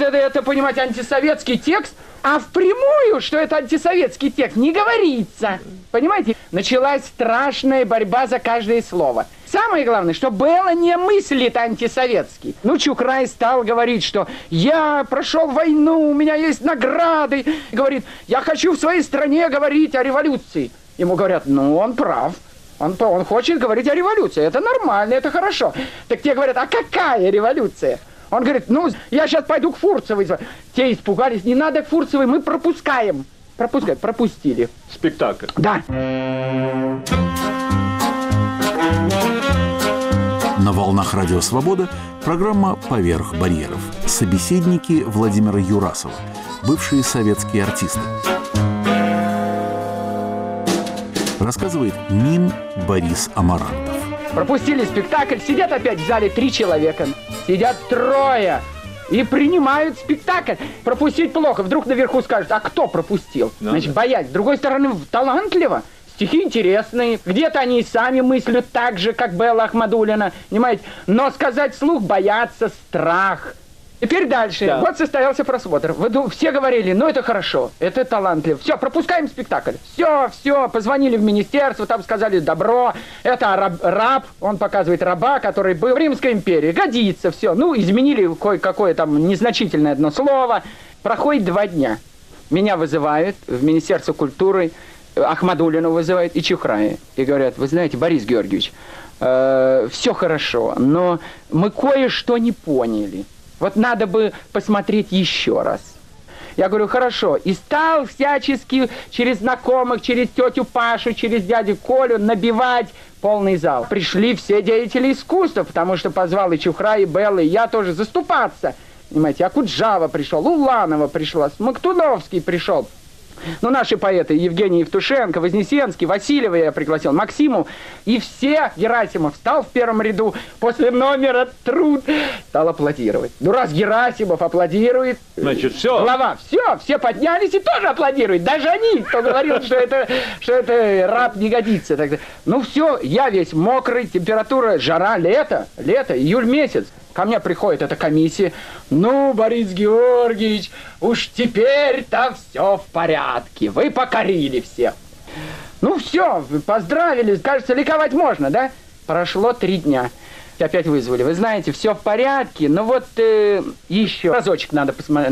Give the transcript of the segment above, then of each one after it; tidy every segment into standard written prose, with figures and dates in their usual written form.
это, понимаете, антисоветский текст, а впрямую, что это антисоветский текст, не говорится. Понимаете? Началась страшная борьба за каждое слово. Самое главное, что Белла не мыслит антисоветский. Ну, Чухрай стал говорить, что я прошел войну, у меня есть награды. Говорит, я хочу в своей стране говорить о революции. Ему говорят, ну, он прав. Он хочет говорить о революции. Это нормально, это хорошо. Так те говорят, а какая революция? Он говорит, ну, я сейчас пойду к Фурцевой. Те испугались, не надо к Фурцевой, мы пропускаем. Пропустили. Спектакль. Да. На волнах Радио Свобода программа «Поверх барьеров». Собеседники Владимира Юрасова, бывшие советские артисты. Рассказывает мим Борис Амарантов. Пропустили спектакль, сидят опять в зале 3 человека. Сидят 3 и принимают спектакль. Пропустить плохо. Вдруг наверху скажут, а кто пропустил? Значит, боясь. С другой стороны, талантливо. Стихи интересные. Где-то они и сами мыслят так же, как Белла Ахмадуллина. Понимаете? Но сказать вслух боятся, страх. Теперь дальше. Да. Вот состоялся просмотр. Все говорили, ну это хорошо, это талантливо. Все, пропускаем спектакль. Все, позвонили в министерство, там сказали добро. Это раб, он показывает раба, который был в Римской империи. Годится, все. Ну, изменили кое-какое там незначительное одно слово. Проходит 2 дня. Меня вызывают в Министерство культуры, Ахмадуллину вызывают и Чухрая. И говорят, вы знаете, Борис Георгиевич, все хорошо, но мы кое-что не поняли. Вот надо бы посмотреть еще раз. Я говорю, хорошо. И стал всячески через знакомых, через тетю Пашу, через дядю Колю набивать полный зал. Пришли все деятели искусства, потому что позвал и Чухрай, и Белла, и я тоже заступаться. Понимаете, Акуджава пришел, Уланова пришла, Смоктуновский пришел. Ну, наши поэты, Евгений Евтушенко, Вознесенский, Васильева я пригласил, Максиму. И все, Герасимов встал в первом ряду, после номера «Труд» стал аплодировать. Ну, раз Герасимов аплодирует, значит, все. Глава, все поднялись и тоже аплодируют. Даже они, кто говорил, что это раб не годится. Тогда. Ну, все, я весь мокрый, температура, жара, лето, июль месяц. Ко мне приходит эта комиссия. Ну, Борис Георгиевич, уж теперь-то все в порядке. Вы покорили всех. Ну, все, поздравили. Кажется, ликовать можно, да? Прошло 3 дня. Опять вызвали. Вы знаете, все в порядке, но вот еще разочек надо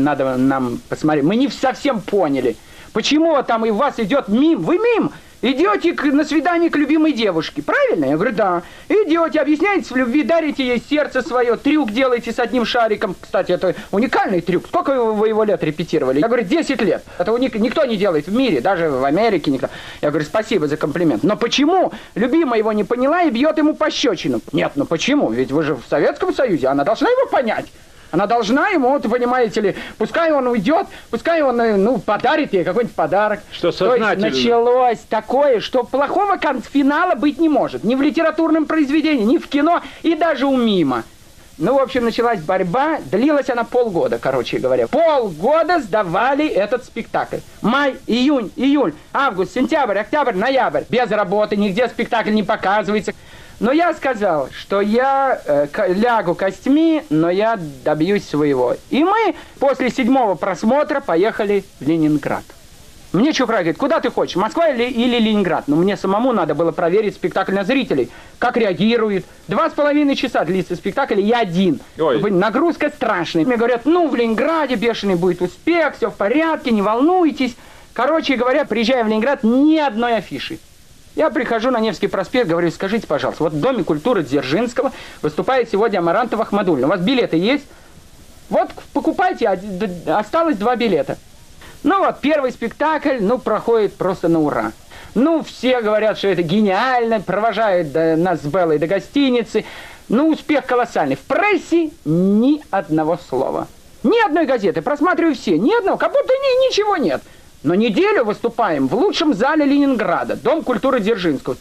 нам посмотреть. Мы не совсем поняли. Почему там и у вас идет мим? Вы мим? Идете на свидание к любимой девушке, правильно? Я говорю, да. Идете, объясняете в любви, дарите ей сердце свое, трюк делаете с одним шариком. Кстати, это уникальный трюк. Сколько вы его лет репетировали? Я говорю, 10 лет. Это никто не делает в мире, даже в Америке никто. Я говорю, спасибо за комплимент. Но почему любимая его не поняла и бьет ему пощечину? Нет, ну почему? Ведь вы же в Советском Союзе, она должна его понять. Она должна ему, вот, понимаете ли, пускай он уйдет, пускай он, ну, подарит ей какой-нибудь подарок. Что сознательно. То есть началось такое, что плохого финала быть не может. Ни в литературном произведении, ни в кино, и даже у мима. Ну, в общем, началась борьба, длилась она полгода, короче говоря. Полгода сдавали этот спектакль. Май, июнь, июль, август, сентябрь, октябрь, ноябрь. Без работы, нигде спектакль не показывается. Но я сказал, что я лягу костьми, но я добьюсь своего. И мы после 7-го просмотра поехали в Ленинград. Мне Чухрай говорит, куда ты хочешь, Москва или Ленинград? Ну, мне самому надо было проверить спектакль на зрителей. Как реагирует. 2,5 часа длится спектакль, и я один. Ой. Нагрузка страшная. Мне говорят, ну, в Ленинграде бешеный будет успех, все в порядке, не волнуйтесь. Короче говоря, приезжая в Ленинград, ни одной афиши. Я прихожу на Невский проспект, говорю, скажите, пожалуйста, вот в Доме культуры Дзержинского выступает сегодня Амарантов Ахмадуллина. У вас билеты есть? Вот покупайте, осталось 2 билета. Ну вот, первый спектакль, ну, проходит просто на ура. Ну, все говорят, что это гениально, провожают нас с Беллой до гостиницы. Ну, успех колоссальный. В прессе ни одного слова. Ни одной газеты, просматриваю все, ни одного, как будто ничего нет. Но неделю выступаем в лучшем зале Ленинграда, Дом культуры Дзержинского,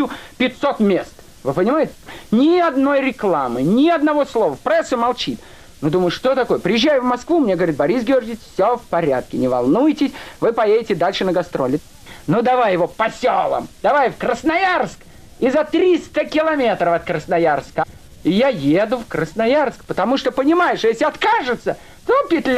1500 мест. Вы понимаете? Ни одной рекламы, ни одного слова. Пресса молчит. Ну, думаю, что такое? Приезжаю в Москву, мне говорит, Борис Георгиевич, все в порядке, не волнуйтесь, вы поедете дальше на гастроли. Ну, давай его по селам, давай в Красноярск. И за 300 километров от Красноярска. И я еду в Красноярск, потому что, понимаешь, если откажется, то петля.